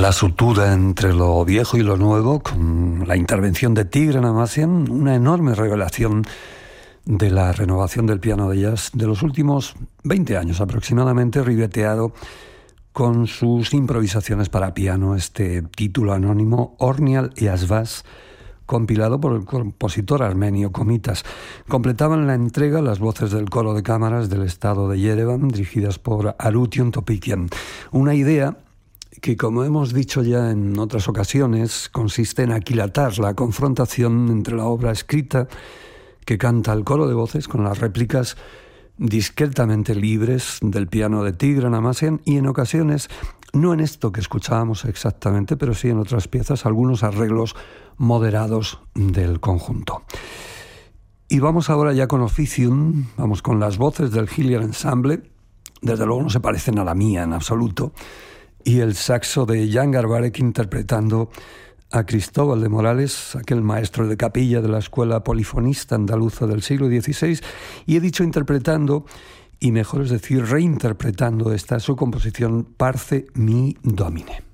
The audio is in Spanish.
La sutura entre lo viejo y lo nuevo, con la intervención de Tigran Amazian, una enorme revelación de la renovación del piano de jazz de los últimos 20 años aproximadamente, ribeteado con sus improvisaciones para piano, este título anónimo, Ornial y Asvas, compilado por el compositor armenio Komitas. Completaban la entrega las voces del coro de cámaras del estado de Yerevan, dirigidas por Arution Topikian. Una idea que, como hemos dicho ya en otras ocasiones, consiste en aquilatar la confrontación entre la obra escrita que canta el coro de voces con las réplicas discretamente libres del piano de Tigran Amazian y, en ocasiones, no en esto que escuchábamos exactamente, pero sí en otras piezas, algunos arreglos moderados del conjunto. Y vamos ahora ya con Officium, vamos con las voces del Hilliard Ensemble. Desde luego no se parecen a la mía en absoluto, y el saxo de Jan Garbarek interpretando a Cristóbal de Morales, aquel maestro de capilla de la escuela polifonista andaluza del siglo XVI, y he dicho interpretando, y mejor es decir reinterpretando esta su composición Parce mi Domine.